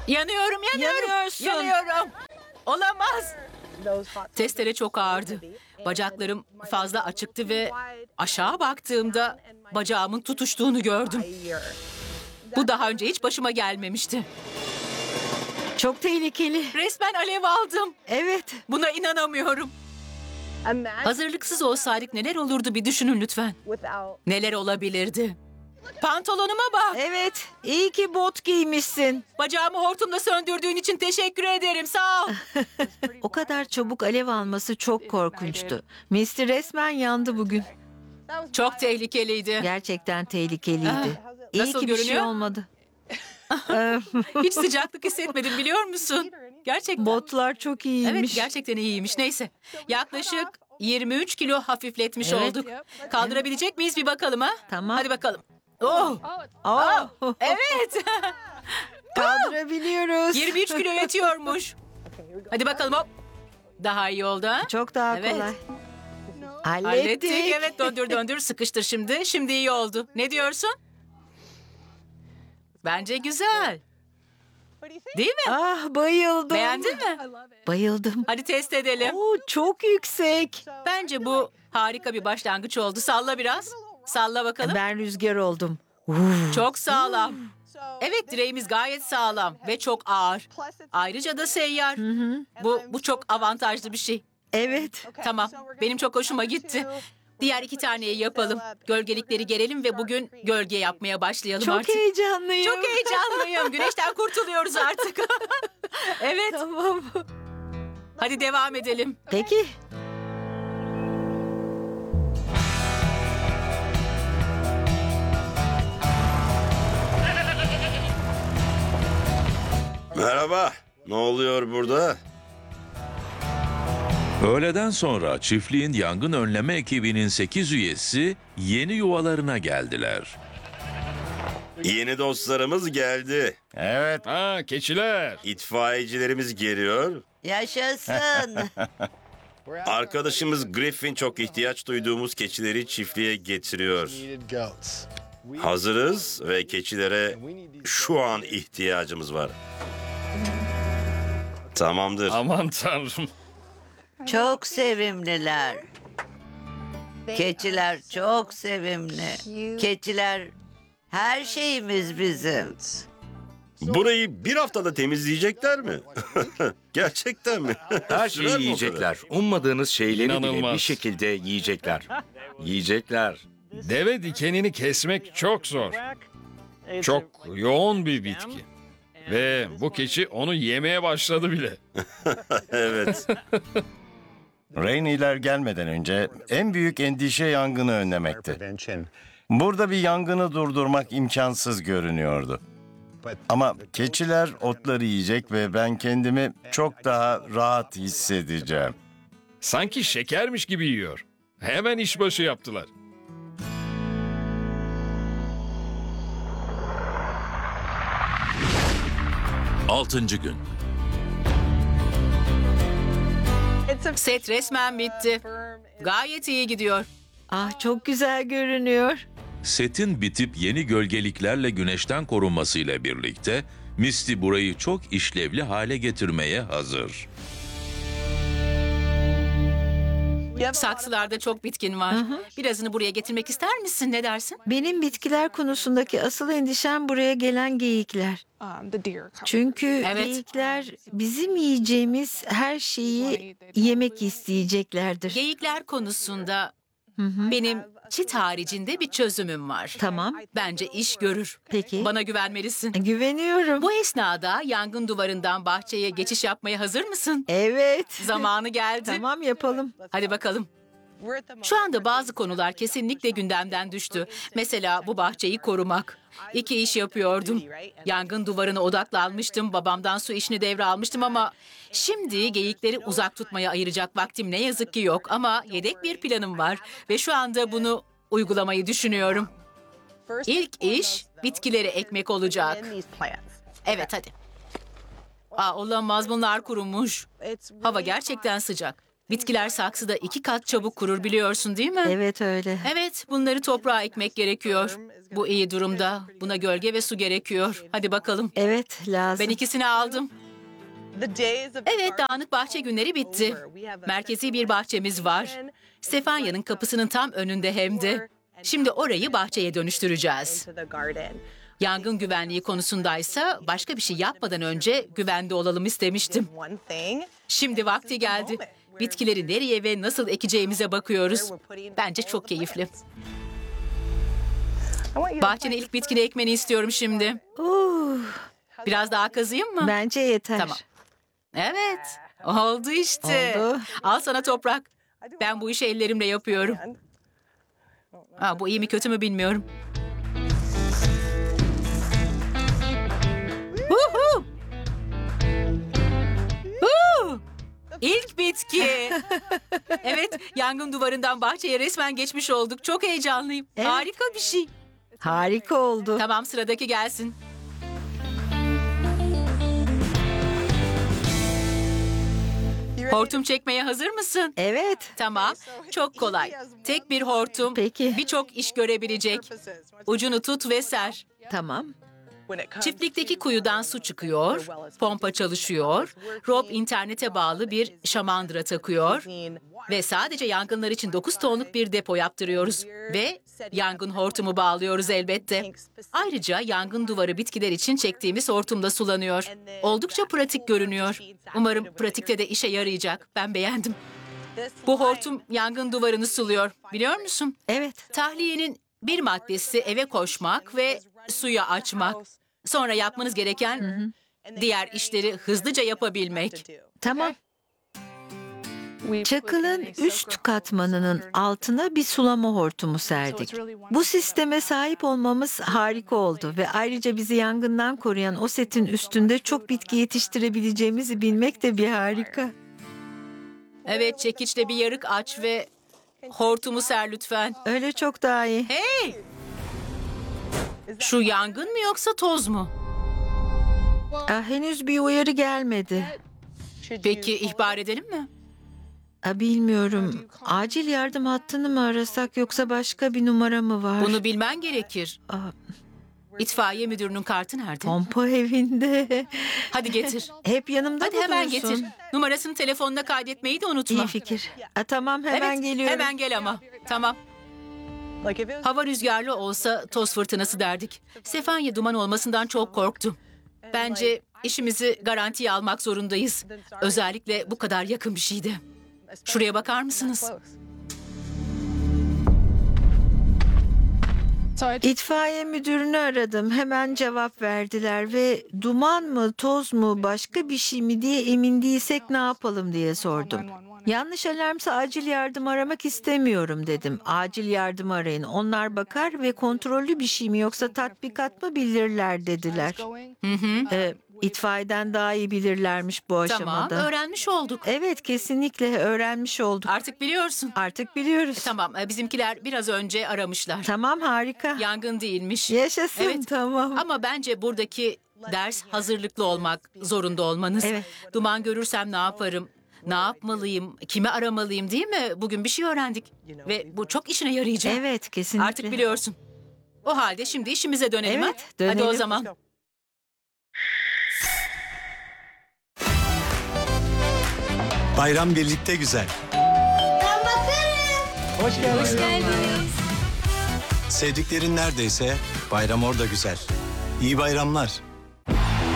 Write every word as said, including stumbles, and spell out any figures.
Yanıyorum, yanıyorum. Yanıyorsun. Yanıyorum. Olamaz. Testere çok ağırdı. Bacaklarım fazla açıktı ve aşağı baktığımda bacağımın tutuştuğunu gördüm. Bu daha önce hiç başıma gelmemişti. Çok tehlikeli. Resmen alev aldım. Evet. Buna inanamıyorum. Hazırlıksız olsaydık neler olurdu bir düşünün lütfen. Neler olabilirdi? Pantolonuma bak. Evet. İyi ki bot giymişsin. Bacağımı hortumla söndürdüğün için teşekkür ederim. Sağ ol. O kadar çabuk alev alması çok korkunçtu. Misty resmen yandı bugün. Çok tehlikeliydi. Gerçekten tehlikeliydi. İyi Nasıl ki bir şey görünüyor? olmadı. Hiç sıcaklık hissetmedim biliyor musun? Gerçekten. Botlar çok iyiymiş. Evet, gerçekten iyiymiş. Neyse. Yaklaşık yirmi üç kilo hafifletmiş Evet. olduk. Kaldırabilecek miyiz bir bakalım ha? Tamam. Hadi bakalım. Oh, Aa, evet. kaldırabiliyoruz. yirmi üç kilo yetiyormuş. Hadi bakalım hop. Daha iyi oldu ha? Çok daha Evet. kolay. Hallettik. Hallettik. Evet, döndür döndür sıkıştır şimdi. Şimdi iyi oldu. Ne diyorsun? Bence güzel. Değil mi? Ah, bayıldım. Beğendin mi? Bayıldım. Hadi test edelim. Oo, çok yüksek. Bence bu harika bir başlangıç oldu. Salla biraz. Salla bakalım. Ben rüzgar oldum. Uf. Çok sağlam. Evet, direğimiz gayet sağlam ve çok ağır. Ayrıca da seyyar. Bu bu çok avantajlı bir şey. Evet. Tamam, benim çok hoşuma gitti. Diğer iki taneyi yapalım. Gölgelikleri gerelim ve bugün gölge yapmaya başlayalım Çok artık. heyecanlıyım. Çok heyecanlıyım. Güneşten kurtuluyoruz artık. Evet, Tamam. hadi devam edelim. Peki. Merhaba. Ne oluyor burada? Öğleden sonra çiftliğin yangın önleme ekibinin sekiz üyesi yeni yuvalarına geldiler. Yeni dostlarımız geldi. Evet. Ha, keçiler. İtfaiyecilerimiz geliyor. Yaşasın. Arkadaşımız Griffin çok ihtiyaç duyduğumuz keçileri çiftliğe getiriyor. Hazırız ve keçilere şu an ihtiyacımız var. Tamamdır. Aman tanrım. Çok sevimliler. Keçiler çok sevimli. Keçiler her şeyimiz bizim. Burayı bir haftada temizleyecekler mi? Gerçekten mi? Her Sürer mi şeyi o yiyecekler. Ummadığınız şeyleri bile İnanılmaz. bir şekilde yiyecekler. Yiyecekler. Deve dikenini kesmek çok zor. Çok yoğun bir bitki. Ve bu keçi onu yemeye başladı bile. kadar? Evet. Rainey'ler gelmeden önce en büyük endişe yangını önlemekti. Burada bir yangını durdurmak imkansız görünüyordu. Ama keçiler otları yiyecek ve ben kendimi çok daha rahat hissedeceğim. Sanki şekermiş gibi yiyor. Hemen işbaşı yaptılar. Altıncı gün. Set resmen bitti. Gayet iyi gidiyor. Ah, çok güzel görünüyor. Setin bitip yeni gölgeliklerle güneşten korunmasıyla birlikte Misty burayı çok işlevli hale getirmeye hazır. Saksılarda çok bitkin var. Birazını buraya getirmek ister misin? Ne dersin? Benim bitkiler konusundaki asıl endişem buraya gelen geyikler. Çünkü Evet. geyikler bizim yiyeceğimiz her şeyi yemek isteyeceklerdir. Geyikler konusunda benim çit haricinde bir çözümüm var. Tamam. Bence iş görür. Peki. Bana güvenmelisin. Güveniyorum. Bu esnada yangın duvarından bahçeye geçiş yapmaya hazır mısın? Evet. Zamanı geldi. Tamam, yapalım. Hadi bakalım. Şu anda bazı konular kesinlikle gündemden düştü. Mesela bu bahçeyi korumak. İki iş yapıyordum. Yangın duvarına odaklanmıştım, babamdan su işini devralmıştım ama şimdi geyikleri uzak tutmaya ayıracak vaktim ne yazık ki yok. Ama yedek bir planım var ve şu anda bunu uygulamayı düşünüyorum. İlk iş bitkileri ekmek olacak. Evet, hadi. Aa, olamaz, bunlar kurumuş. Hava gerçekten sıcak. Bitkiler saksıda iki kat çabuk kurur biliyorsun değil mi? Evet öyle. Evet, bunları toprağa ekmek gerekiyor. Bu iyi durumda. Buna gölge ve su gerekiyor. Hadi bakalım. Evet lazım. Ben ikisini aldım. Evet, dağınık bahçe günleri bitti. Merkezi bir bahçemiz var. Stefanya'nın kapısının tam önünde hem de. Şimdi orayı bahçeye dönüştüreceğiz. Yangın güvenliği konusundaysa başka bir şey yapmadan önce güvende olalım istemiştim. Şimdi vakti geldi. Bitkileri nereye ve nasıl ekeceğimize bakıyoruz. Bence çok keyifli. Bahçene ilk bitkini ekmeni istiyorum şimdi. Uh, Biraz daha kazıyım mı? bence yeter. Tamam. Evet, oldu işte. Oldu. Al sana toprak. Ben bu işi ellerimle yapıyorum. Ha, bu iyi mi kötü mü bilmiyorum. Huhu! Huu! İlk bitki. Evet, yangın duvarından bahçeye resmen geçmiş olduk. Çok heyecanlıyım. Evet. Harika bir şey. Harika oldu. Tamam, sıradaki gelsin. Hortum çekmeye hazır mısın? Evet. Tamam, çok kolay. Tek bir hortum Peki. birçok iş görebilecek. Ucunu tut ve ser. Tamam. Çiftlikteki kuyudan su çıkıyor, pompa çalışıyor, Rob internete bağlı bir şamandıra takıyor ve sadece yangınlar için dokuz tonluk bir depo yaptırıyoruz ve yangın hortumu bağlıyoruz elbette. Ayrıca yangın duvarı bitkiler için çektiğimiz hortumda sulanıyor. Oldukça pratik görünüyor. Umarım pratikte de işe yarayacak. Ben beğendim. Bu hortum yangın duvarını suluyor. Biliyor musun? Evet. Tahliyenin bir maddesi eve koşmak ve suyu açmak. Sonra yapmanız gereken diğer işleri hızlıca yapabilmek. Tamam. Çakılın üst katmanının altına bir sulama hortumu serdik. Bu sisteme sahip olmamız harika oldu ve ayrıca bizi yangından koruyan o setin üstünde çok bitki yetiştirebileceğimizi bilmek de bir harika. Evet, çekiçle bir yarık aç ve hortumu ser lütfen. Öyle çok daha iyi. Hey! Şu yangın mı yoksa toz mu? Ah, henüz bir uyarı gelmedi. Peki ihbar edelim mi? Ah, bilmiyorum. Acil yardım hattını mı arasak yoksa başka bir numara mı var? Bunu bilmen gerekir. Ah, İtfaiye müdürünün kartı nerede? pompa evinde. Hadi getir. Hep yanımda Hadi mı hemen dursun? getir. Numarasını telefonuna kaydetmeyi de unutma. İyi fikir. Ah, tamam hemen Evet, geliyorum. hemen gel ama. Tamam. Hava rüzgarlı olsa toz fırtınası derdik. Stefanya duman olmasından çok korktu. Bence işimizi garantiye almak zorundayız. Özellikle bu kadar yakın bir şeydi. Şuraya bakar mısınız? İtfaiye müdürünü aradım. Hemen cevap verdiler ve duman mı, toz mu, başka bir şey mi diye emin değilsek ne yapalım diye sordum. Yanlış alarmsa acil yardım aramak istemiyorum dedim. Acil yardım arayın. Onlar bakar ve kontrollü bir şey mi yoksa tatbikat mı bilirler dediler. Hı hı. Ee, itfaiyeden daha iyi bilirlermiş bu Tamam, aşamada. öğrenmiş olduk. Evet, kesinlikle öğrenmiş olduk. Artık biliyorsun. Artık biliyoruz. E, tamam, e, bizimkiler biraz önce aramışlar. Tamam, harika. Yangın değilmiş. Yaşasın, Evet. tamam. Ama bence buradaki ders hazırlıklı olmak zorunda olmanız. Evet. Duman görürsem ne yaparım? Ne yapmalıyım? Kimi aramalıyım değil mi? Bugün bir şey öğrendik. Ve bu çok işine yarayacak. Evet, kesinlikle. Artık biliyorsun. O halde şimdi işimize dönelim. Evet, ha? dönelim. Hadi o zaman. Bayram birlikte güzel. Hoş geldiniz. Sevdiklerin neredeyse bayram orada güzel. İyi bayramlar.